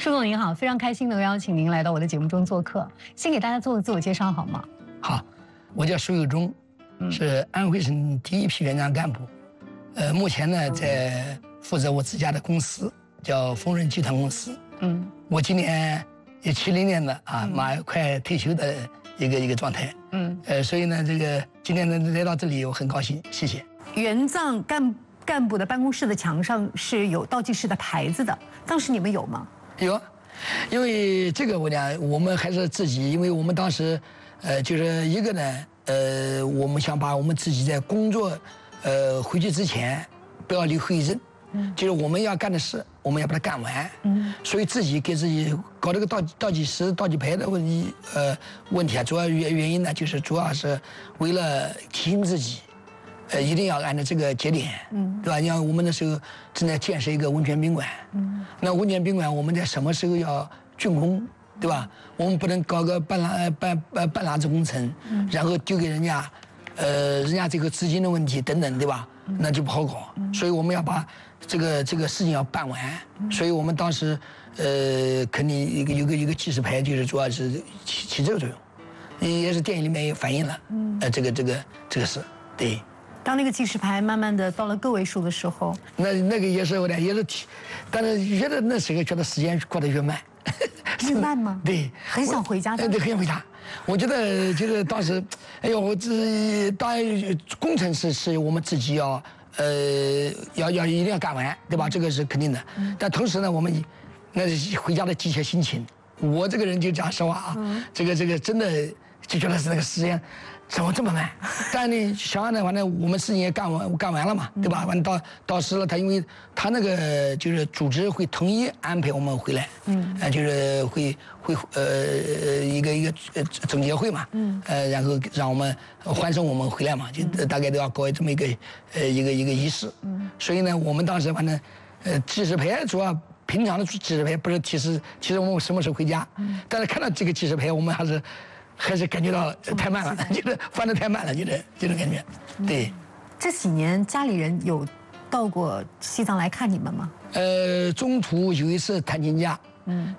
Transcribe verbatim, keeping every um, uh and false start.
舒总您好，非常开心能邀请您来到我的节目中做客。先给大家做个自我介绍好吗？ 好，我叫舒有忠，是安徽省第一批园长干部。呃，目前呢在负责我自家的公司，叫丰润集团公司。嗯，我今年也七零年的啊，马上快退休的一个一个状态。嗯，呃，所以呢，这个今天能来到这里，我很高兴，谢谢。 园长干干部的办公室的墙上是有倒计时的牌子的，当时你们有吗？ 有，因为这个我讲，我们还是自己，因为我们当时，呃，就是一个呢，呃，我们想把我们自己在工作，呃，回去之前不要留后遗症，嗯，就是我们要干的事，我们要把它干完，嗯，所以自己给自己搞这个倒倒计时、倒计牌的问题，呃，问题啊，主要原原因呢，就是主要是为了提醒自己。呃，一定要按照这个节点，嗯，对吧？你看我们那时候正在建设一个温泉宾馆，嗯，那温泉宾馆我们在什么时候要竣工，对吧？我们不能搞个半拉半半半拉子工程，嗯，然后丢给人家，呃，人家这个资金的问题等等，对吧？那就不好搞，所以我们要把这个这个事情要办完，所以我们当时呃，肯定一个有个一个计时牌，就是主要是起起这个作用，也是电影里面也反映了，嗯，呃，这个这个这个事，对。 当那个计时牌慢慢的到了个位数的时候， 那那个也是我的，也是提，但是觉得那时候觉得时间过得越慢， 越慢吗？ 对， 很想回家的。 对，很想回家。我觉得就是当时，哎呦，我这当然工程师是我们自己要呃要要一定要干完，对吧？这个是肯定的。但同时呢，我们那是回家的急切心情。我这个人就讲实话啊，这个这个真的就觉得是那个时间。怎么这么慢？但呢，想想呢，反正我们事情也干完，干完了嘛，对吧？反正到到时了，他因为他那个就是组织会统一安排我们回来，嗯，呃，就是会会呃一个一个呃总结会嘛，嗯，呃，然后让我们欢送我们回来嘛，就大概都要搞这么一个呃一个一个仪式，嗯，所以呢，我们当时反正呃计时牌主要平常的计时牌不是提示提示我们什么时候回家，嗯，但是看到这个计时牌，我们还是。还是感觉到太慢了，觉得翻得太慢了，觉得这种感觉。对， 这几年家里人有到过西藏来看你们吗？ 呃，中途有一次探亲家，嗯。